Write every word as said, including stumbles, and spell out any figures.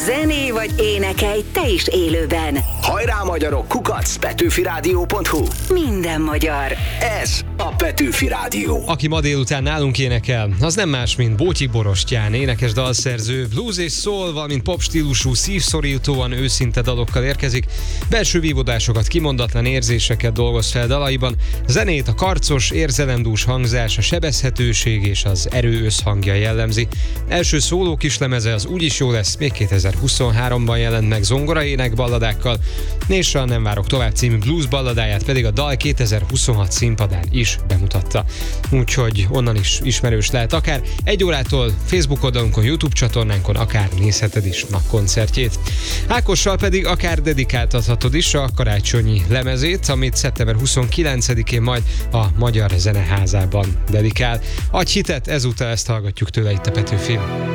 Zené vagy énekelj te is élőben. Hajrá magyarok, kukac, petőfirádió pont hu. Minden magyar. Ez a Petőfi Rádió. Aki ma délután nálunk énekel, az nem más, mint Bótyik Borostyán, énekes dalszerző, blues és soul, valamint pop stílusú, szívszorítóan őszinte dalokkal érkezik. Belső vívódásokat, kimondatlan érzéseket dolgoz fel dalaiban, zenét a karcos, érzelemdús hangzás, a sebezhetőség és az erő összhangja jellemzi. Első szóló kislemeze az Úgyis jó lesz, még kétezer-huszonháromban jelent meg zongoraének balladákkal, és a Nem várok tovább című blues balladáját pedig a dal kétezer-huszonhat színpadán is bemutatta. Úgyhogy onnan is ismerős lehet akár egy órától Facebook oldalunkon, YouTube csatornánkon, akár nézheted is napkoncertjét. Ákossal pedig akár dedikáltathatod is a karácsonyi lemezét, amit szeptember huszonkilencedikén majd a Magyar Zeneházában dedikál. Adj hitet, ezúttal ezt hallgatjuk tőle itt a Petőfin.